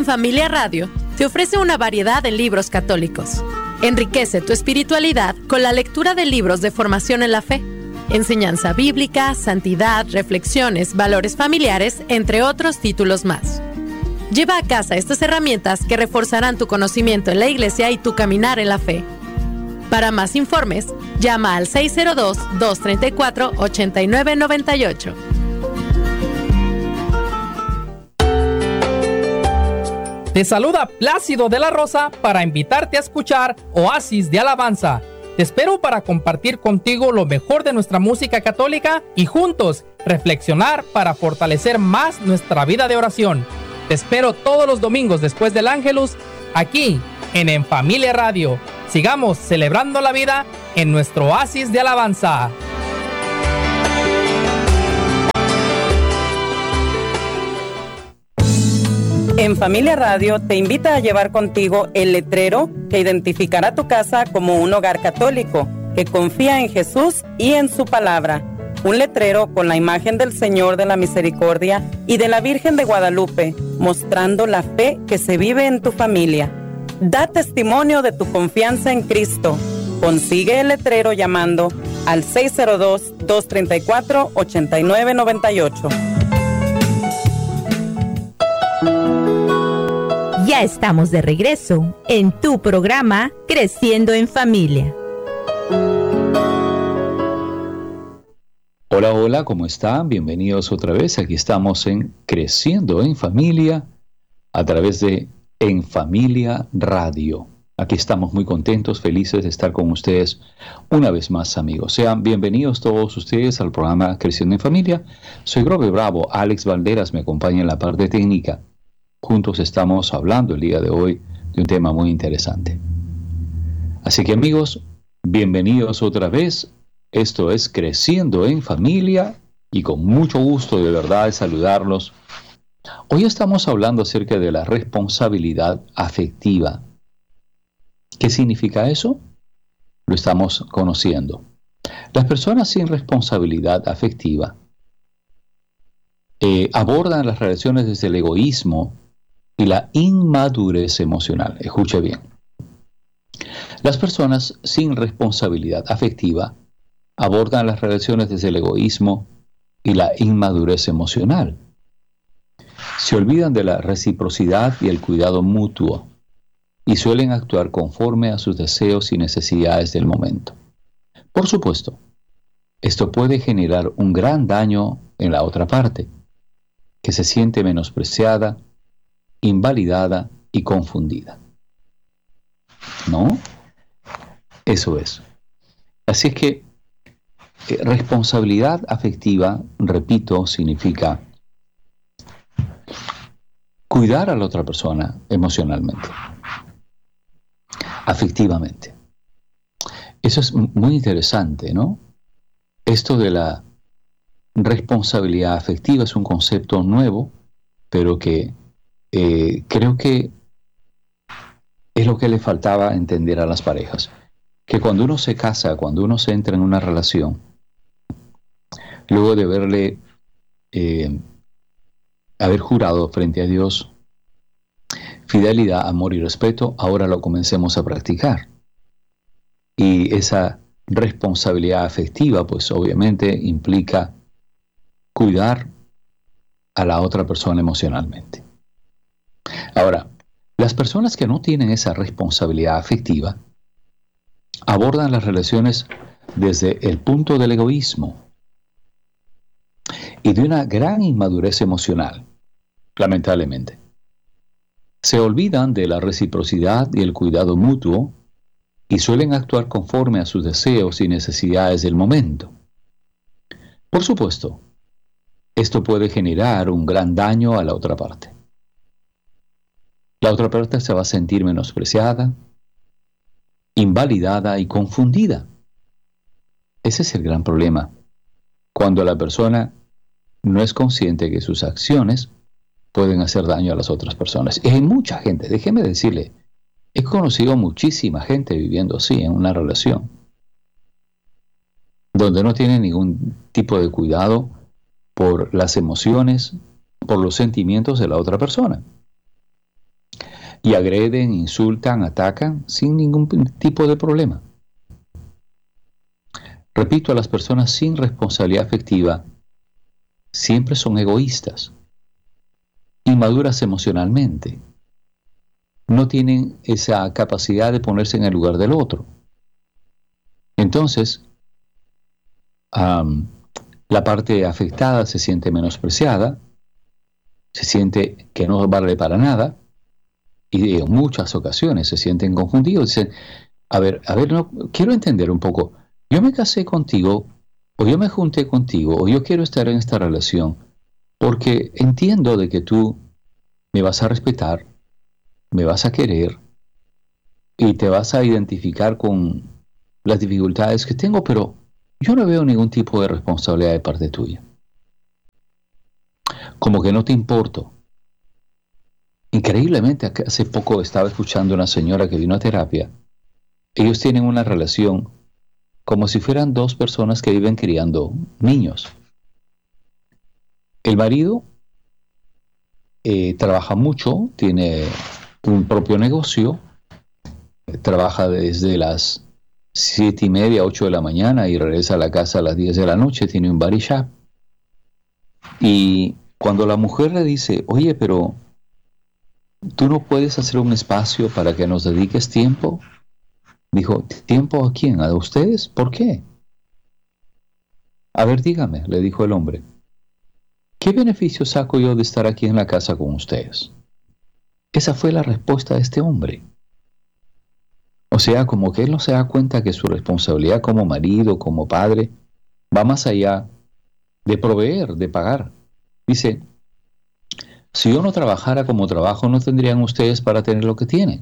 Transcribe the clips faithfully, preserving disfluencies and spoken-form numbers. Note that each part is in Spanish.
En Familia Radio te ofrece una variedad de libros católicos. Enriquece tu espiritualidad con la lectura de libros de formación en la fe, enseñanza bíblica, santidad, reflexiones, valores familiares, entre otros títulos más. Lleva a casa estas herramientas que reforzarán tu conocimiento en la Iglesia y tu caminar en la fe. Para más informes, llama al seis cero dos, dos tres cuatro, ocho nueve nueve ocho. Te saluda Plácido de la Rosa para invitarte a escuchar Oasis de Alabanza. Te espero para compartir contigo lo mejor de nuestra música católica y juntos reflexionar para fortalecer más nuestra vida de oración. Te espero todos los domingos después del Ángelus, aquí en En Familia Radio. Sigamos celebrando la vida en nuestro Oasis de Alabanza. En Familia Radio te invita a llevar contigo el letrero que identificará tu casa como un hogar católico que confía en Jesús y en su palabra. Un letrero con la imagen del Señor de la Misericordia y de la Virgen de Guadalupe, mostrando la fe que se vive en tu familia. Da testimonio de tu confianza en Cristo. Consigue el letrero llamando al seis cero dos, dos tres cuatro, ocho nueve nueve ocho. Ya estamos de regreso en tu programa Creciendo en Familia. Hola, hola, ¿cómo están? Bienvenidos otra vez. Aquí estamos en Creciendo en Familia a través de En Familia Radio. Aquí estamos muy contentos, felices de estar con ustedes una vez más, amigos. Sean bienvenidos todos ustedes al programa Creciendo en Familia. Soy Grover Bravo, Alex Valderas me acompaña en la parte técnica. Juntos estamos hablando el día de hoy de un tema muy interesante. Así que, amigos, bienvenidos otra vez. Esto es Creciendo en Familia y con mucho gusto de verdad de saludarlos. Hoy estamos hablando acerca de la responsabilidad afectiva. ¿Qué significa eso? Lo estamos conociendo. Las personas sin responsabilidad afectiva eh, abordan las relaciones desde el egoísmo y la inmadurez emocional. Escuche bien. Las personas sin responsabilidad afectiva abordan las relaciones desde el egoísmo y la inmadurez emocional. Se olvidan de la reciprocidad y el cuidado mutuo y suelen actuar conforme a sus deseos y necesidades del momento. Por supuesto, esto puede generar un gran daño en la otra parte, que se siente menospreciada, invalidada y confundida. ¿No? Eso es. Así es que eh, responsabilidad afectiva, repito, significa cuidar a la otra persona emocionalmente, afectivamente. Eso es muy interesante, ¿no? Esto de la responsabilidad afectiva es un concepto nuevo, pero que eh, creo que es lo que le faltaba entender a las parejas. Que cuando uno se casa, cuando uno se entra en una relación, luego de verle eh, haber jurado frente a Dios fidelidad, amor y respeto, ahora lo comencemos a practicar. Y esa responsabilidad afectiva, pues obviamente implica cuidar a la otra persona emocionalmente. Ahora, las personas que no tienen esa responsabilidad afectiva abordan las relaciones desde el punto del egoísmo y de una gran inmadurez emocional, lamentablemente. Se olvidan de la reciprocidad y el cuidado mutuo y suelen actuar conforme a sus deseos y necesidades del momento. Por supuesto, esto puede generar un gran daño a la otra parte. La otra parte se va a sentir menospreciada, invalidada y confundida. Ese es el gran problema. Cuando la persona no es consciente que sus acciones pueden hacer daño a las otras personas. Y hay mucha gente, déjeme decirle, he conocido muchísima gente viviendo así en una relación, donde no tiene ningún tipo de cuidado por las emociones, por los sentimientos de la otra persona. y agreden, insultan, atacan sin ningún tipo de problema. Repito, las personas sin responsabilidad afectiva siempre son egoístas, inmaduras emocionalmente, no tienen esa capacidad de ponerse en el lugar del otro. Entonces, um, la parte afectada se siente menospreciada, se siente que no vale para nada, y en muchas ocasiones se sienten confundidos. Dicen, a ver, a ver, no, quiero entender un poco. Yo me casé contigo, o yo me junté contigo, o yo quiero estar en esta relación, porque entiendo de que tú me vas a respetar, me vas a querer, y te vas a identificar con las dificultades que tengo, pero yo no veo ningún tipo de responsabilidad de parte tuya. Como que no te importo. Increíblemente, hace poco estaba escuchando a una señora que vino a terapia. Ellos tienen una relación como si fueran dos personas que viven criando niños. El marido eh, trabaja mucho, tiene un propio negocio, trabaja desde las siete y media, ocho de la mañana y regresa a la casa a las diez de la noche, tiene un body shop. Y cuando la mujer le dice, oye, pero ¿tú no puedes hacer un espacio para que nos dediques tiempo? Dijo, ¿tiempo a quién? ¿A ustedes? ¿Por qué? A ver, dígame, le dijo el hombre, ¿qué beneficio saco yo de estar aquí en la casa con ustedes? Esa fue la respuesta de este hombre. O sea, como que él no se da cuenta que su responsabilidad como marido, como padre, va más allá de proveer, de pagar. Dice, si yo no trabajara como trabajo, no tendrían ustedes para tener lo que tienen.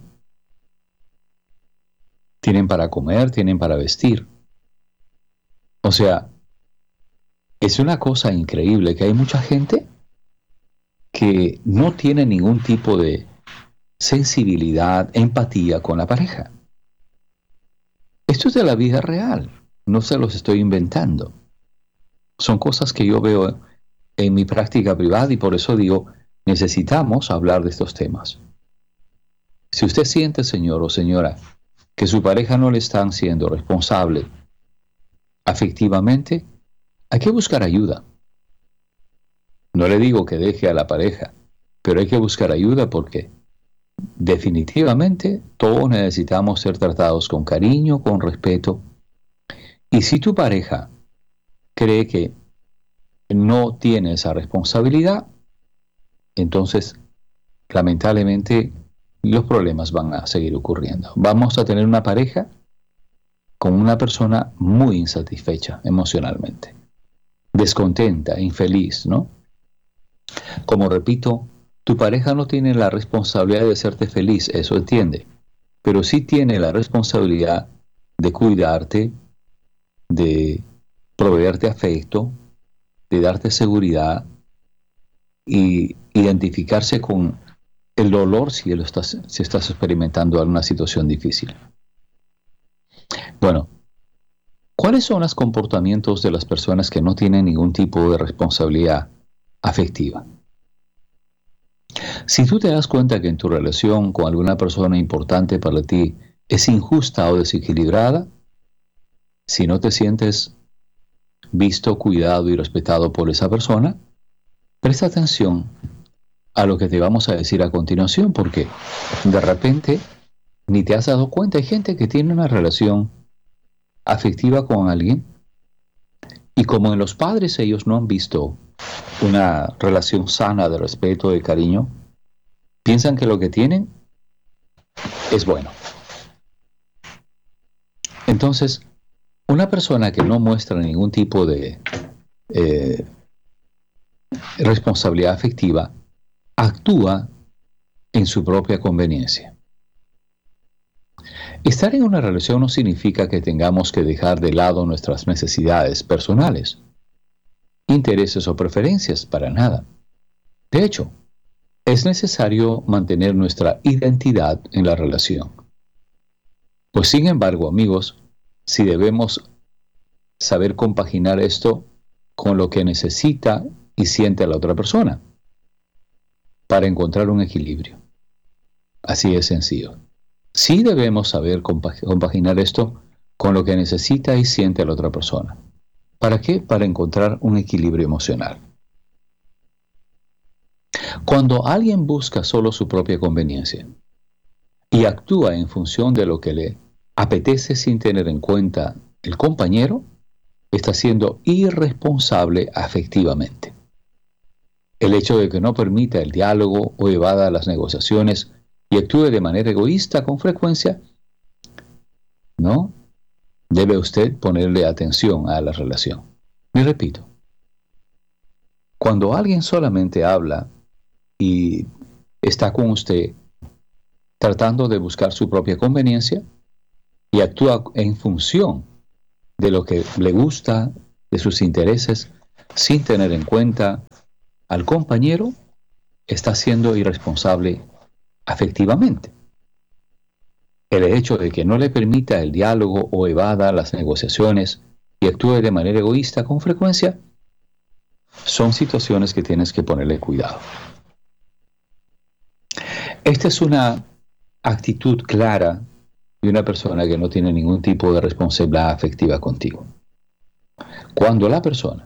Tienen para comer, tienen para vestir. O sea, es una cosa increíble que hay mucha gente que no tiene ningún tipo de sensibilidad, empatía con la pareja. Esto es de la vida real, no se los estoy inventando. Son cosas que yo veo en mi práctica privada y por eso digo, necesitamos hablar de estos temas. Si usted siente, señor o señora, que su pareja no le están siendo responsable afectivamente, hay que buscar ayuda. No le digo que deje a la pareja, pero hay que buscar ayuda porque definitivamente todos necesitamos ser tratados con cariño, con respeto. Y si tu pareja cree que no tiene esa responsabilidad, entonces lamentablemente los problemas van a seguir ocurriendo. Vamos a tener una pareja con una persona muy insatisfecha emocionalmente, descontenta, infeliz, ¿no? Como repito, tu pareja no tiene la responsabilidad de hacerte feliz, eso entiende, pero sí tiene la responsabilidad de cuidarte, de proveerte afecto, de darte seguridad y identificarse con el dolor si, lo estás, si estás experimentando alguna situación difícil. Bueno, ¿cuáles son los comportamientos de las personas que no tienen ningún tipo de responsabilidad afectiva? Si tú te das cuenta que en tu relación con alguna persona importante para ti es injusta o desequilibrada, si no te sientes visto, cuidado y respetado por esa persona, presta atención a lo que te vamos a decir a continuación, porque de repente ni te has dado cuenta. Hay gente que tiene una relación afectiva con alguien y como en los padres ellos no han visto una relación sana de respeto, de cariño, piensan que lo que tienen es bueno. Entonces, una persona que no muestra ningún tipo de eh, responsabilidad afectiva actúa en su propia conveniencia. Estar en una relación no significa que tengamos que dejar de lado nuestras necesidades personales, intereses o preferencias, para nada. De hecho, es necesario mantener nuestra identidad en la relación. Pues sin embargo, amigos, si debemos saber compaginar esto con lo que necesita y siente la otra persona, para encontrar un equilibrio. Así es sencillo. Sí debemos saber compaginar esto con lo que necesita y siente la otra persona. ¿Para qué? Para encontrar un equilibrio emocional. Cuando alguien busca solo su propia conveniencia y actúa en función de lo que le apetece sin tener en cuenta el compañero, está siendo irresponsable afectivamente. El hecho de que no permita el diálogo o evada las negociaciones y actúe de manera egoísta con frecuencia, ¿no? Debe usted ponerle atención a la relación. Y repito, cuando alguien solamente habla y está con usted tratando de buscar su propia conveniencia y actúa en función de lo que le gusta, de sus intereses, sin tener en cuenta al compañero, está siendo irresponsable afectivamente. El hecho de que no le permita el diálogo o evada las negociaciones y actúe de manera egoísta con frecuencia, son situaciones que tienes que ponerle cuidado. Esta es una actitud clara de una persona que no tiene ningún tipo de responsabilidad afectiva contigo. Cuando la persona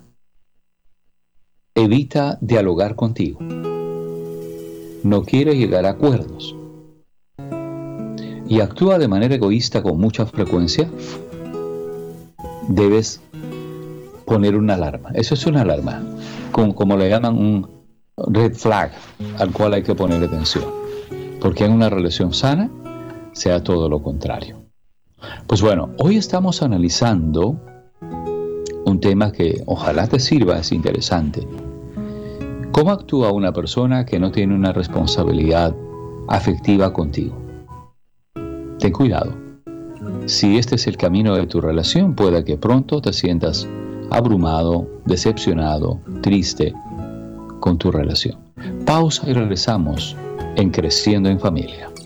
evita dialogar contigo, no quiere llegar a acuerdos y actúa de manera egoísta con mucha frecuencia, debes poner una alarma. Eso es una alarma, como, como le llaman un red flag, al cual hay que poner atención, porque en una relación sana sea todo lo contrario. Pues bueno, hoy estamos analizando un tema que ojalá te sirva, es interesante. ¿Cómo actúa una persona que no tiene una responsabilidad afectiva contigo? Ten cuidado. Si este es el camino de tu relación, puede que pronto te sientas abrumado, decepcionado, triste con tu relación. Pausa y regresamos en Creciendo en Familia.